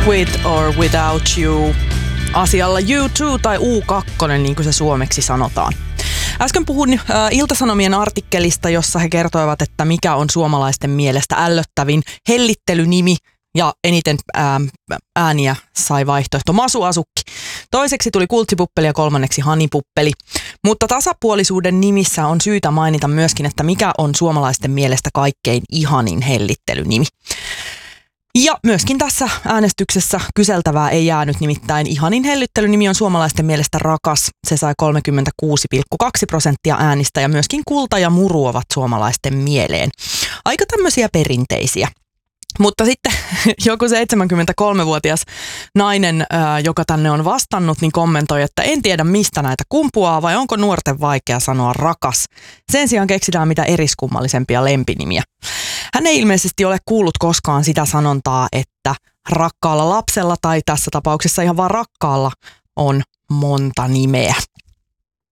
With or Without You asialla U2 tai U2, niin kuin se suomeksi sanotaan. Äsken puhun Ilta-Sanomien artikkelista, jossa he kertoivat, että mikä on suomalaisten mielestä ällöttävin hellittelynimi ja eniten ääniä sai vaihtoehto Masuasukki. Toiseksi tuli Kultsipuppeli ja kolmanneksi Hanipuppeli. Mutta tasapuolisuuden nimissä on syytä mainita myöskin, että mikä on suomalaisten mielestä kaikkein ihanin hellittelynimi. Ja myöskin tässä äänestyksessä kyseltävää ei jäänyt, nimittäin ihanin hellittelynimi on suomalaisten mielestä Rakas. Se sai 36,2% äänistä ja myöskin Kulta ja Muru ovat suomalaisten mieleen. Aika tämmöisiä perinteisiä. Mutta sitten joku 73-vuotias nainen, joka tänne on vastannut, niin kommentoi, että en tiedä mistä näitä kumpuaa vai onko nuorten vaikea sanoa rakas. Sen sijaan keksitään mitä eriskummallisempia lempinimiä. Hän ei ilmeisesti ole kuullut koskaan sitä sanontaa, että rakkaalla lapsella tai tässä tapauksessa ihan vaan rakkaalla on monta nimeä.